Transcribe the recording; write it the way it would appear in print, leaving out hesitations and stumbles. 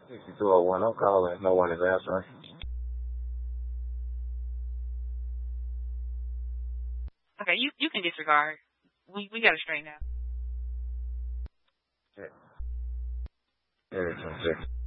6201. I'm calling. No one is answering. Okay, you can disregard. We got to straighten out. Yeah. Yeah, it's 26.